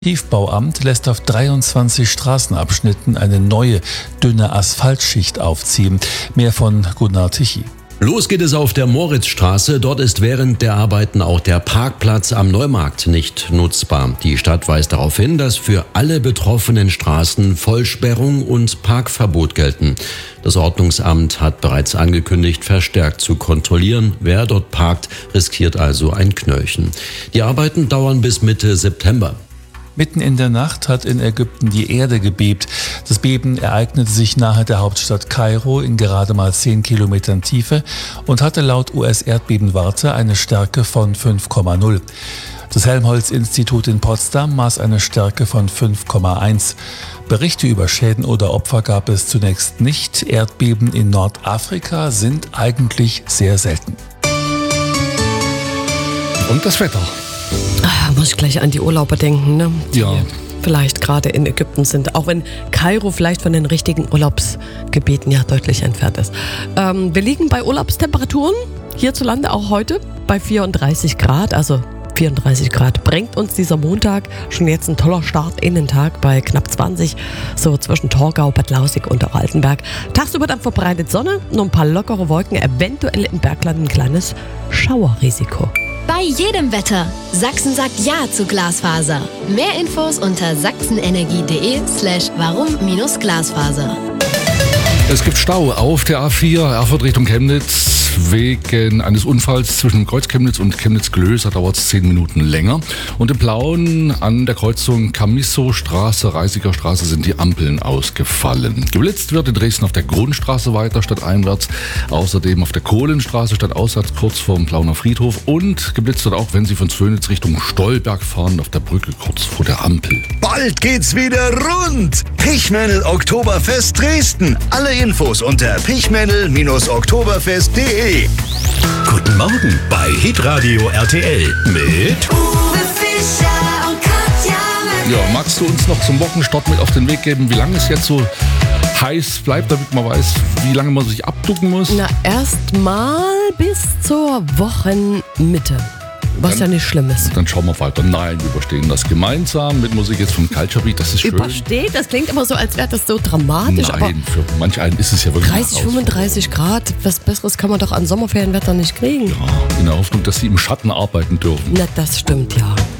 Tiefbauamt lässt auf 23 Straßenabschnitten eine neue, dünne Asphaltschicht aufziehen. Mehr von Gunnar Tichy. Los geht es auf der Moritzstraße. Dort ist während der Arbeiten auch der Parkplatz am Neumarkt nicht nutzbar. Die Stadt weist darauf hin, dass für alle betroffenen Straßen Vollsperrung und Parkverbot gelten. Das Ordnungsamt hat bereits angekündigt, verstärkt zu kontrollieren. Wer dort parkt, riskiert also ein Knöllchen. Die Arbeiten dauern bis Mitte September. Mitten in der Nacht hat in Ägypten die Erde gebebt. Das Beben ereignete sich nahe der Hauptstadt Kairo in gerade mal 10 Kilometern Tiefe und hatte laut US-Erdbebenwarte eine Stärke von 5,0. Das Helmholtz-Institut in Potsdam maß eine Stärke von 5,1. Berichte über Schäden oder Opfer gab es zunächst nicht. Erdbeben in Nordafrika sind eigentlich sehr selten. Und das Wetter. Muss ich gleich an die Urlauber denken, ne? Die Ja. vielleicht gerade in Ägypten sind, auch wenn Kairo vielleicht von den richtigen Urlaubsgebieten ja deutlich entfernt ist. Wir liegen bei Urlaubstemperaturen hierzulande auch heute bei 34 Grad, also 34 Grad bringt uns dieser Montag schon jetzt ein toller Start in den Tag bei knapp 20, so zwischen Torgau, Bad Lausick und auch Altenberg. Tagsüber dann verbreitet Sonne, nur ein paar lockere Wolken, eventuell im Bergland ein kleines Schauerrisiko. Bei jedem Wetter. Sachsen sagt Ja zu Glasfaser. Mehr Infos unter sachsenenergie.de/warum-Glasfaser. Es gibt Stau auf der A4 Erfurt Richtung Chemnitz. Wegen eines Unfalls zwischen Kreuz Chemnitz und Chemnitz-Glöser dauert es 10 Minuten länger. Und im Blauen an der Kreuzung Camisso-Straße, Reisiger Straße sind die Ampeln ausgefallen. Geblitzt wird in Dresden auf der Grundstraße weiter statt einwärts. Außerdem auf der Kohlenstraße statt auswärts kurz vorm Plauner Friedhof. Und geblitzt wird auch, wenn Sie von Zwönitz Richtung Stolberg fahren, auf der Brücke kurz vor der Ampel. Bald geht's wieder rund. Pichmännel Oktoberfest Dresden. Alle Infos unter pichmännel-oktoberfest.de. Guten Morgen bei Hitradio RTL mit Uwe Fischer und Katja Ja, magst du uns noch zum Wochenstart mit auf den Weg geben, wie lange es jetzt so heiß bleibt, damit man weiß, wie lange man sich abducken muss? Na, erst mal bis zur Wochenmitte. Was ja nicht schlimm ist. Dann schauen wir weiter. Nein, wir überstehen das gemeinsam mit Musik jetzt vom Culture Beat. Das ist schön. Übersteht? Das klingt immer so, als wäre das so dramatisch. Nein, für manch einen ist es ja wirklich 30, 35 Grad, was Besseres kann man doch an Sommerferienwetter nicht kriegen. Ja, in der Hoffnung, dass sie im Schatten arbeiten dürfen. Na, das stimmt, ja.